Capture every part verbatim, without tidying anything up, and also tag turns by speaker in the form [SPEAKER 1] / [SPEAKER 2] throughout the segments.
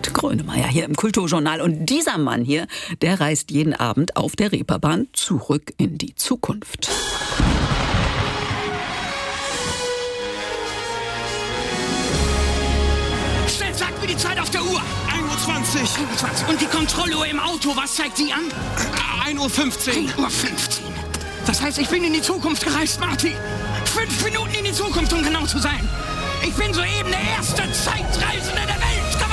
[SPEAKER 1] Kurt Grönemeyer hier im Kulturjournal. Und dieser Mann hier, der reist jeden Abend auf der Reeperbahn zurück in die Zukunft.
[SPEAKER 2] Schnell, sag mir die Zeit auf der Uhr.
[SPEAKER 3] ein Uhr zwanzig.
[SPEAKER 2] ein Uhr zwanzig. Und die Kontrolluhr im Auto, was zeigt die an?
[SPEAKER 3] ein Uhr fünfzehn.
[SPEAKER 2] ein Uhr fünfzehn. Das heißt, ich bin in die Zukunft gereist, Marty. Fünf Minuten in die Zukunft, um genau zu sein. Ich bin soeben der erste Zeitreisende der Welt geworden.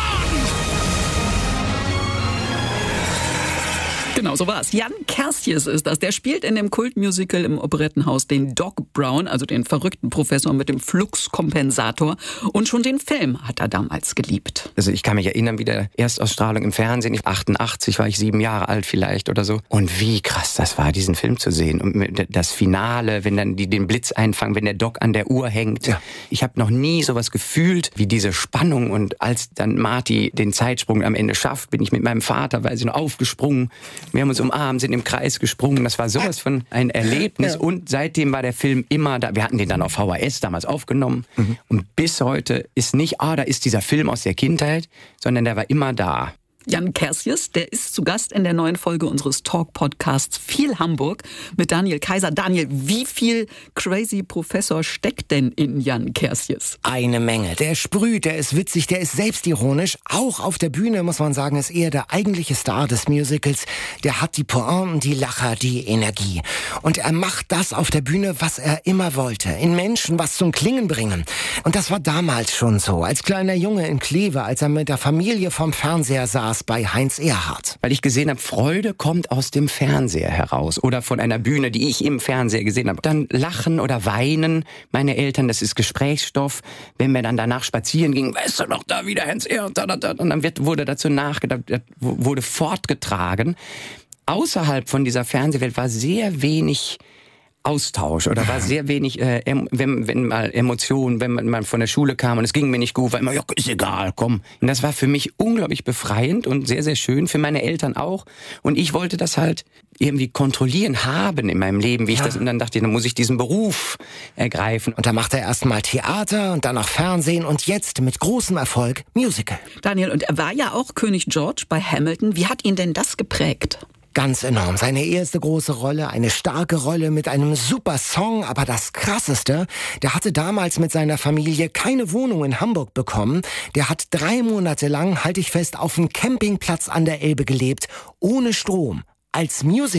[SPEAKER 1] Genau so war's. Jan Kerstjes ist das. Der spielt in dem Kultmusical im Operettenhaus den Doc Brown, also den verrückten Professor mit dem Fluxkompensator. Und schon den Film hat er damals geliebt.
[SPEAKER 4] Also ich kann mich erinnern, wie der Erstausstrahlung im Fernsehen, achtundachtzig war ich sieben Jahre alt vielleicht oder so. Und wie krass das war, diesen Film zu sehen. Und das Finale, wenn dann die den Blitz einfangen, wenn der Doc an der Uhr hängt. Ja. Ich habe noch nie sowas gefühlt wie diese Spannung. Und als dann Marty den Zeitsprung am Ende schafft, bin ich mit meinem Vater, weiß ich noch, aufgesprungen. Wir haben uns umarmt, sind im Kreis gesprungen. Das war sowas von ein Erlebnis. Ja. Und seitdem war der Film immer da. Wir hatten den dann auf V H S damals aufgenommen. Mhm. Und bis heute ist nicht, ah, da ist dieser Film aus der Kindheit, sondern der war immer da.
[SPEAKER 1] Jan Kerstjes, der ist zu Gast in der neuen Folge unseres Talk-Podcasts Viel Hamburg mit Daniel Kaiser. Daniel, wie viel Crazy Professor steckt denn in Jan Kerstjes?
[SPEAKER 5] Eine Menge. Der sprüht, der ist witzig, der ist selbstironisch. Auch auf der Bühne, muss man sagen, ist er der eigentliche Star des Musicals. Der hat die Pointen, die Lacher, die Energie. Und er macht das auf der Bühne, was er immer wollte. In Menschen was zum Klingen bringen. Und das war damals schon so. Als kleiner Junge in Kleve, als er mit der Familie vom Fernseher saß, bei Heinz Erhardt.
[SPEAKER 4] Weil ich gesehen habe, Freude kommt aus dem Fernseher heraus oder von einer Bühne, die ich im Fernseher gesehen habe. Dann lachen oder weinen meine Eltern, das ist Gesprächsstoff. Wenn wir dann danach spazieren gingen, weißt du noch, da wieder Heinz Erhardt, da, da, da. Und dann wird, wurde dazu nachgedacht, wurde fortgetragen. Außerhalb von dieser Fernsehwelt war sehr wenig Austausch oder war sehr wenig, äh, wenn, wenn mal Emotionen, wenn man mal von der Schule kam und es ging mir nicht gut, war immer, ja, ist egal, komm. Und das war für mich unglaublich befreiend und sehr, sehr schön, für meine Eltern auch. Und ich wollte das halt irgendwie kontrollieren haben in meinem Leben, wie ich ja. das, und dann dachte ich, dann muss ich diesen Beruf ergreifen.
[SPEAKER 5] Und da macht er erst mal Theater und dann noch Fernsehen und jetzt mit großem Erfolg Musical.
[SPEAKER 1] Daniel, und er war ja auch König George bei Hamilton. Wie hat ihn denn das geprägt?
[SPEAKER 5] Ganz enorm. Seine erste große Rolle, eine starke Rolle mit einem super Song, aber das Krasseste, der hatte damals mit seiner Familie keine Wohnung in Hamburg bekommen. Der hat drei Monate lang, halte ich fest, auf einem Campingplatz an der Elbe gelebt, ohne Strom. Als Musical